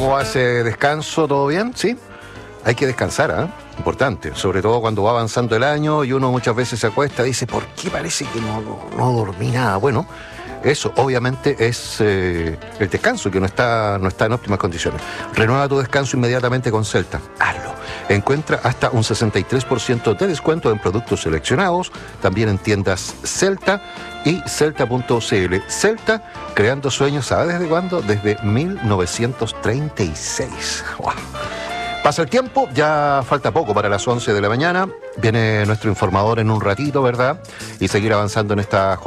¿Cómo va ese descanso? ¿Todo bien? ¿Sí? Hay que descansar, ¿eh? Importante, sobre todo cuando va avanzando el año y uno muchas veces se acuesta y dice, ¿por qué parece que no dormí nada? Bueno, eso obviamente es el descanso, que no está en óptimas condiciones. Renueva tu descanso inmediatamente con Celta. Hazlo. Encuentra hasta un 63% de descuento en productos seleccionados, también en tiendas Celta y Celta.cl. Celta, creando sueños, ¿sabes desde cuándo? Desde 1936. ¡Wow! Pasa el tiempo, ya falta poco para las 11 de la mañana. Viene nuestro informador en un ratito, ¿verdad? Y seguir avanzando en esta